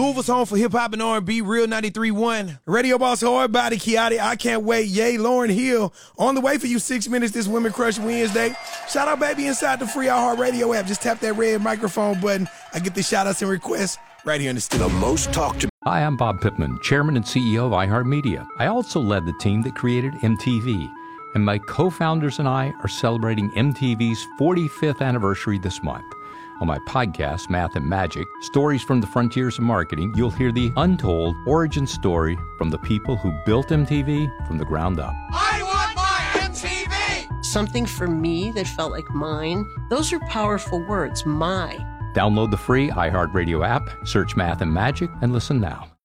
Hoover's home for hip-hop and R&B, Real 93.1. Radio Boss Hard Body, Kiati, I Can't Wait, Yay, Lauryn Hill. On the way for you, 6 minutes this Women Crush Wednesday. Shout out, baby, inside the free iHeartRadio app. Just tap that red microphone button. I get the shout-outs and requests right here in the studio. The most talked about. Hi, I'm Bob Pittman, Chairman and CEO of iHeartMedia. I also led the team that created MTV, and my co-founders and I are celebrating MTV's 45th anniversary this month. On my podcast, Math and Magic, Stories from the Frontiers of Marketing, you'll hear the untold origin story from the people who built MTV from the ground up. I want my MTV! Something for me that felt like mine. Those are powerful words, my. Download the free iHeartRadio app, search Math and Magic, and listen now.